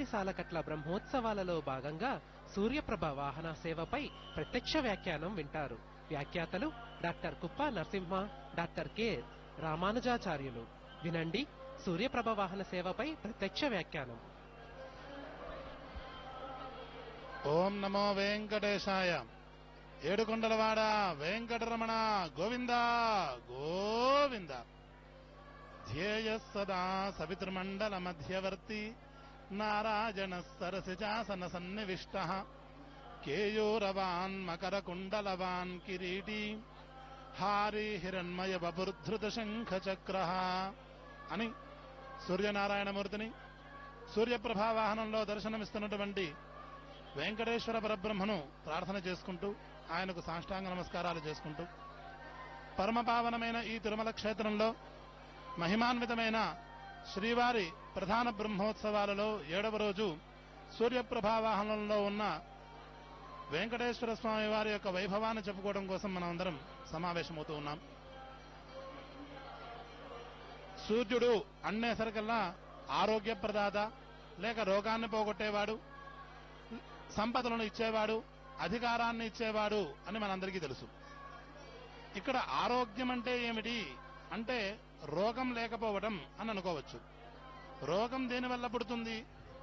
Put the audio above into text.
తిరుపతి సాలకట్ల బ్రహ్మోత్సవాలలో భాగంగా సూర్యప్రభ వాహన సేవపై ప్రత్యక్ష వ్యాఖ్యానం వింటారు. వ్యాఖ్యాతలు డాక్టర్ కుప్ప నరసింహ, డాక్టర్ కె రామానుజాచార్యులు. వినండి సూర్యప్రభ వాహన సేవపై ప్రత్యక్ష వ్యాఖ్యానం. ఓం నమో వెంకటేశాయ. ఏడుకొండలవాడ వెంకటరమణ గోవింద గోవింద. ధ్యేయ సదా సవితృమండల మధ్యవర్తి నారాయణ సరసిజాసన సన్నివిష్ట కేయూరవాన్ మకర కుండలవాన్ కిరీటి హారి హిరణ్మయ బభుర్ధృత శంఖ చక్ర అని సూర్యనారాయణమూర్తిని సూర్యప్రభా వాహనంలో దర్శనమిస్తున్నటువంటి వెంకటేశ్వర పరబ్రహ్మను ప్రార్థన చేసుకుంటూ ఆయనకు సాష్టాంగ నమస్కారాలు చేసుకుంటూ పరమపావనమైన ఈ తిరుమల క్షేత్రంలో మహిమాన్వితమైన శ్రీవారి ప్రధాన బ్రహ్మోత్సవాలలో 7వ రోజు సూర్యప్రభా వాహనంలో ఉన్న వెంకటేశ్వర స్వామి వారి యొక్క వైభవాన్ని చెప్పుకోవడం కోసం మనం అందరం సమావేశమవుతూ ఉన్నాం. సూర్యుడు అన్నేసరికల్లా ఆరోగ్యప్రదాత, లేక రోగాన్ని పోగొట్టేవాడు, సంపదలను ఇచ్చేవాడు, అధికారాన్ని ఇచ్చేవాడు అని మనందరికీ తెలుసు. ఇక్కడ ఆరోగ్యం అంటే ఏమిటి అంటే రోగం లేకపోవడం అని అనుకోవచ్చు. రోగం దేనివల్ల పుడుతుంది